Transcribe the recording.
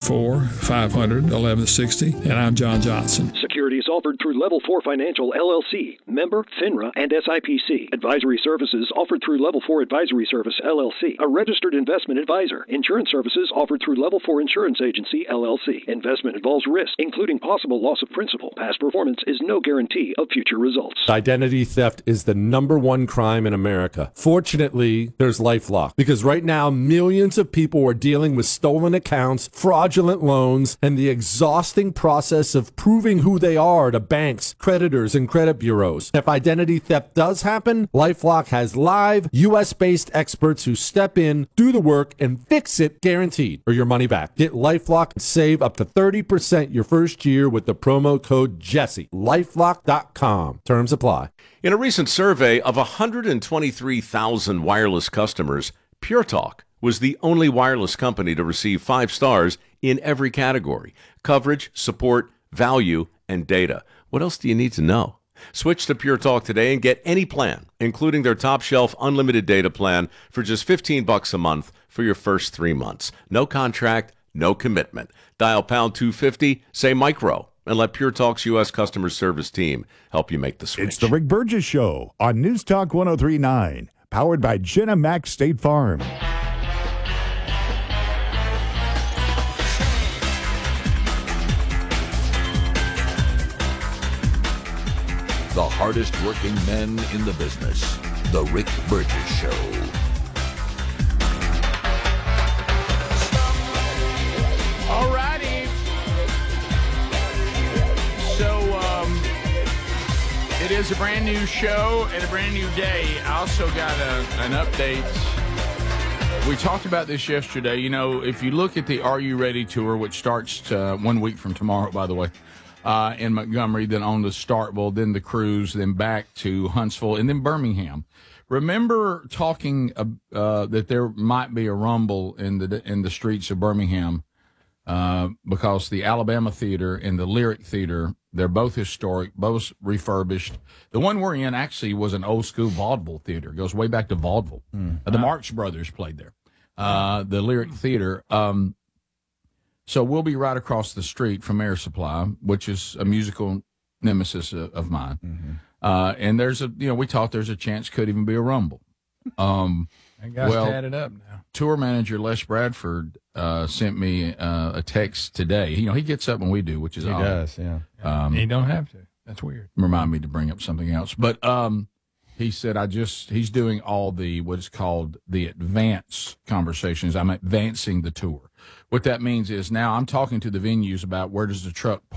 844-500-1160. And I'm John Johnson. Securities offered through Level 4 Financial, LLC, member FINRA and SIPC. Advisory services offered through Level 4 Advisory Service, LLC, a registered investment advisor. Insurance services offered through Level 4 Insurance Agency, LLC. Investment involves risk, including possible loss of principal. Past performance is no guarantee of future results. Identity theft is the #1 crime in America. Fortunately, there's LifeLock, because right now millions of people are dealing with stolen accounts, fraudulent loans, and the exhausting process of proving who they are to banks, creditors, and credit bureaus. If identity theft does happen, LifeLock has live, U.S.-based experts who step in, do the work, and fix it guaranteed, or your money back. Get LifeLock and save up to 30% your first year with the promo code Jesse. LifeLock.com. Terms apply. In a recent survey of 123,000 wireless customers, Pure Talk was the only wireless company to receive 5 stars in every category: coverage, support, value, and data. What else do you need to know? Switch to Pure Talk today and get any plan, including their top shelf unlimited data plan, for just $15 a month for your first 3 months. No contract, no commitment. Dial pound 250, say micro, and let Pure Talk's U.S. customer service team help you make the switch. It's the Rick Burgess Show on News Talk 103.9, powered by Jenna Mack State Farm. The hardest working men in the business. The Rick Burgess Show. All righty. So, it is a brand new show and a brand new day. I also got an update. We talked about this yesterday. You know, if you look at the Are You Ready tour, which starts 1 week from tomorrow, by the way, in Montgomery, then on to Starkville, then the cruise, then back to Huntsville, and then Birmingham. Remember talking that there might be a rumble in the streets of Birmingham because the Alabama Theater and the Lyric Theater, they're both historic, both refurbished. The one we're in actually was an old school vaudeville theater. It goes way back to vaudeville. The Marx Brothers played there. The Lyric Theater. So we'll be right across the street from Air Supply, which is a musical nemesis of mine. And there's we talked there's a chance could even be a rumble. That guy's tatted up now. Tour manager Les Bradford sent me a text today. You know, he gets up when we do, which is he odd. does, yeah. He don't have to. That's weird. Remind me to bring up something else. But he said he's doing all the what is called the advance conversations. I'm advancing the tour. What that means is now I'm talking to the venues about where does the truck